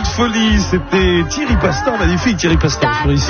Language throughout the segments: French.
de folie, c'était Thierry Pastor, magnifique Thierry Pastor sur ici.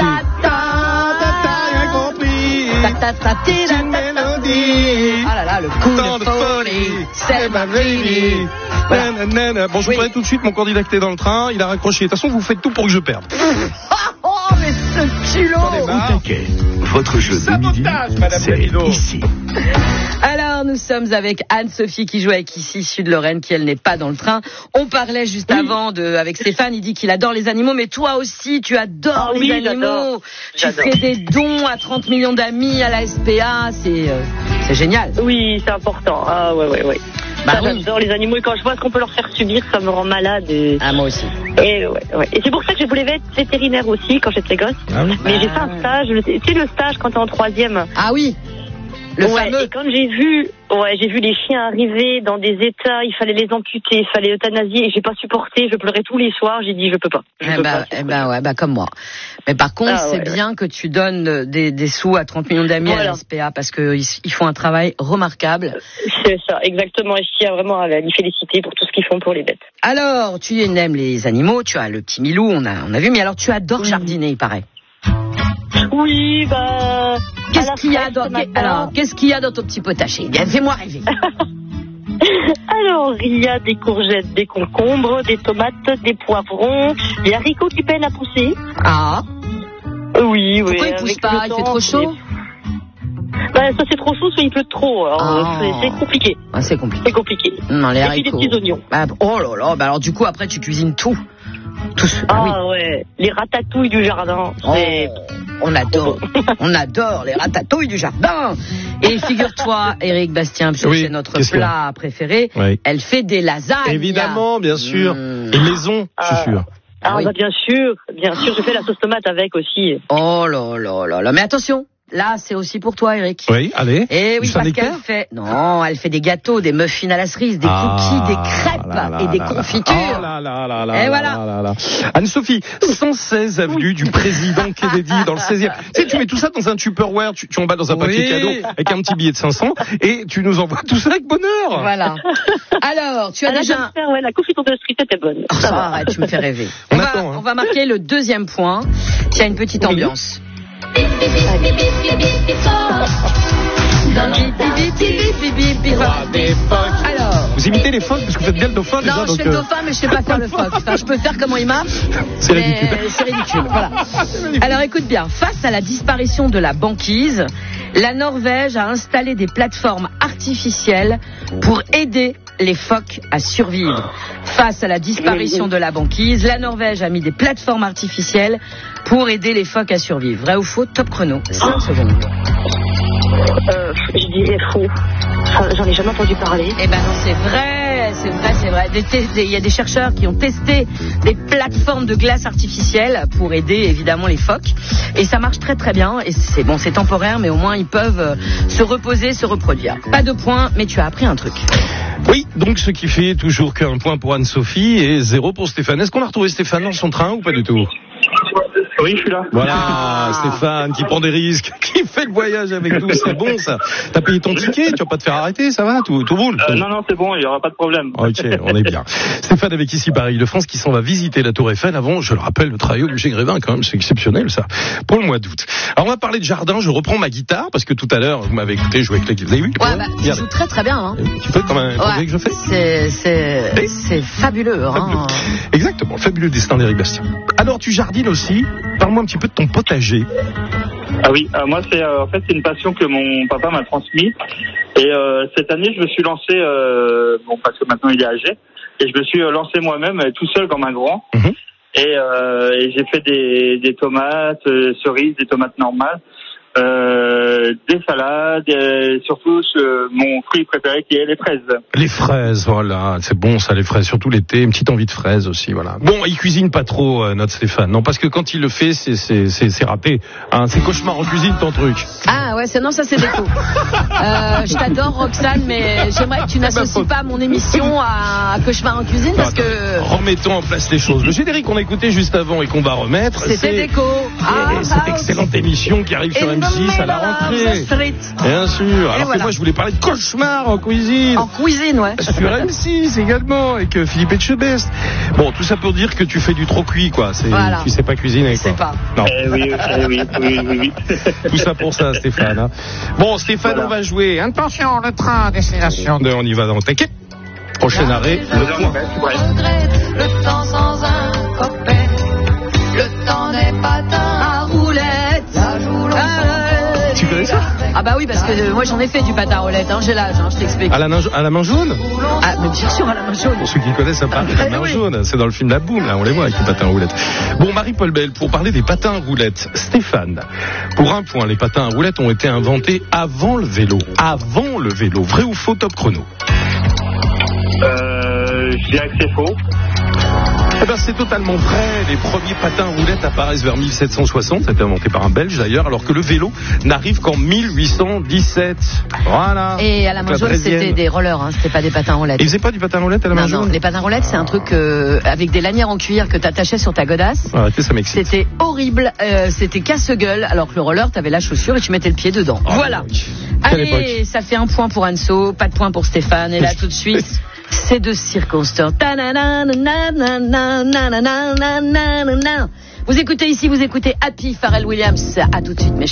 Ah là là, le coup de folie, c'est ma baby. Voilà. Bon, je vous préviens tout de suite, mon candidat est dans le train, il a raccroché. De toute façon, vous faites tout pour que je perde. Oh, mais ce culot. Au taquet, votre jeu de midi, c'est ici. Alors, nous sommes avec Anne-Sophie qui joue avec ici Sud-Lorraine, qui elle n'est pas dans le train. On parlait juste avant avec Stéphane, il dit qu'il adore les animaux, mais toi aussi, tu adores les animaux. Tu fais des dons à 30 millions d'amis à la SPA, c'est génial. Oui, c'est important. Ah ouais. Bah j'adore les animaux et quand je vois ce qu'on peut leur faire subir, ça me rend malade. Ah, moi aussi. Et Et c'est pour ça que je voulais être vétérinaire aussi quand j'étais gosse. Ah oui. Mais j'ai fait un stage, tu sais le stage quand t'es en 3e. Ah oui. Le fameux. Et quand j'ai vu les chiens arriver dans des états, il fallait les amputer, il fallait euthanasier, et j'ai pas supporté, je pleurais tous les soirs, j'ai dit je peux pas. Comme moi. Mais par contre, c'est bien que tu donnes des sous à 30 millions d'amis à la SPA parce que ils font un travail remarquable. C'est ça, exactement. Et je tiens vraiment à les féliciter pour tout ce qu'ils font pour les bêtes. Alors, tu aimes les animaux, tu as le petit Milou, on a vu, mais alors tu adores jardiner, il paraît. Oui, Qu'est-ce qu'il y a dans ton petit potager? Bien, fais-moi rêver. Alors, il y a des courgettes, des concombres, des tomates, des poivrons, des haricots qui peinent à pousser. Ah. Oui. Pourquoi ils poussent pas? Il fait trop chaud? Ça c'est trop chaud, soit il pleut trop. Alors, c'est compliqué. Ah, c'est compliqué. Non, les haricots. Et puis des petits oignons. Oh là là, alors du coup après tu cuisines tout. Ouais, les ratatouilles du jardin. On adore les ratatouilles du jardin. Et figure-toi, Éric Bastien, parce que c'est notre plat préféré, elle fait des lasagnes. Évidemment, bien sûr. Et maison, je suis sûr. Bien sûr, je fais la sauce tomate avec aussi. Oh là, mais attention. Là, c'est aussi pour toi, Eric. Oui, allez. Et oui, parce qu'elle fait... Non, elle fait des gâteaux, des muffins à la cerise, des cookies, des crêpes et des confitures. Et voilà. Anne-Sophie, 116 avenue du président Kennedy dans le 16e. Tu sais, tu mets tout ça dans un Tupperware, tu emballes dans un papier cadeau avec un petit billet de 500 et tu nous envoies tout ça avec bonheur. Voilà. Alors, tu as déjà... la confiture de street était bonne. Ça va, arrête, tu me fais rêver. On va marquer le deuxième point. Il y a une petite ambiance. Alors, vous imitez les phoques parce que vous faites bien le dauphin. Non, je fais le dauphin, mais je sais pas faire le phoque. Enfin, je peux faire comment il marche. C'est ridicule. C'est ridicule. Voilà. Alors, écoute bien. Face à la disparition de la banquise, la Norvège a installé des plateformes artificielles pour aider les phoques à survivre. Face à la disparition de la banquise, la Norvège a mis des plateformes artificielles pour aider les phoques à survivre. Vrai ou faux? Top chrono. 5 secondes. Je dirais faux. J'en ai jamais entendu parler. Eh ben non, c'est vrai. Il y a des chercheurs qui ont testé des plateformes de glace artificielles pour aider évidemment les phoques. Et ça marche très très bien. Et c'est temporaire, mais au moins ils peuvent se reposer, se reproduire. Pas de points, mais tu as appris un truc. Oui, donc ce qui fait toujours qu'un point pour Anne-Sophie et 0 pour Stéphane. Est-ce qu'on a retrouvé Stéphane dans son train ou pas du tout? Oui, je suis là. Voilà, Stéphane qui prend des risques, qui fait le voyage avec nous, c'est bon ça. T'as payé ton ticket, tu vas pas te faire arrêter, ça va, tout roule. Non, c'est bon, il y aura pas de problème. Ok, on est bien. Stéphane avec ici Paris-de-France qui s'en va visiter la Tour Eiffel avant, je le rappelle, le travail au musée Grévin quand même, c'est exceptionnel ça, pour le mois d'août. Alors on va parler de jardin, je reprends ma guitare parce que tout à l'heure vous m'avez écouté jouer avec les... Vous avez vu? Tu joues très très bien. Hein. Tu peux quand même que je fais? C'est fabuleux. Hein. Exactement, fabuleux destin d'Éric Bastien. Alors tu jardines aussi, parle-moi un petit peu de ton potager. Ah oui, moi c'est une passion que mon papa m'a transmise et cette année je me suis lancé parce que maintenant il est âgé et je me suis lancé moi-même tout seul comme un grand et j'ai fait des tomates cerises, des tomates normales, des salades et surtout mon fruit préféré qui est les fraises. Les fraises, voilà, c'est bon ça, les fraises, surtout l'été, une petite envie de fraises aussi, voilà. Bon, il cuisine pas trop notre Stéphane, non, parce que quand il le fait, c'est raté, hein, c'est cauchemar en cuisine ton truc. Ah ouais, ça c'est déco. Je t'adore Roxane, mais j'aimerais que tu n'associes pas mon émission à cauchemar en cuisine parce que... Remettons en place les choses. Le générique qu'on a écouté juste avant et qu'on va remettre, c'était déco. Cette excellente émission qui arrive sur M6. M6 à la rentrée. Bien sûr. Alors que moi, je voulais parler de cauchemar en cuisine. En cuisine, ouais. Sur M6 également, avec Philippe Etchebest. Bon, tout ça pour dire que tu fais du trop cuit, quoi. Voilà. Tu sais pas cuisiner, quoi. Je sais pas. Non. Oui. Tout ça pour ça, Stéphane. Hein. Bon, Stéphane, on va jouer. Attention, le train à destination de... On y va dans le taquet. Prochain arrêt, le point. Le temps sans un copain, le temps des patins à roulettes. Tu connais ça? Ah bah oui, parce que moi j'en ai fait du patin à roulette, hein, j'ai l'âge, hein, je t'explique. À la main jaune? Ah, mais bien sûr, à la main jaune. Pour ceux qui connaissent, ça parle de la main jaune. C'est dans le film La Boum, là, on les voit avec les patins à roulettes. Bon, Marie-Paul Belle, pour parler des patins à roulettes, Stéphane, pour un point, les patins à roulettes ont été inventés avant le vélo. Avant le vélo. Vrai ou faux, top chrono? Je dirais que c'est faux. Eh ben, c'est totalement vrai. Les premiers patins à roulettes apparaissent vers 1760. Ça a été inventé par un Belge d'ailleurs, alors que le vélo n'arrive qu'en 1817. Voilà. Et à la main jaune, c'était des rollers, hein, c'était pas des patins à roulettes. Ils faisaient pas du patin à roulettes à la main jaune? Non, les patins à roulettes, c'est un truc avec des lanières en cuir que t'attachais sur ta godasse. Arrêtez, ça m'excite. C'était horrible, c'était casse-gueule, alors que le roller, t'avais la chaussure et tu mettais le pied dedans. Voilà. Oui. Allez, ça fait un point pour Anso, pas de point pour Stéphane. Et là, tout de suite, c'est de circonstances. Vous écoutez ici, vous écoutez Happy, Pharrell Williams. À tout de suite, mes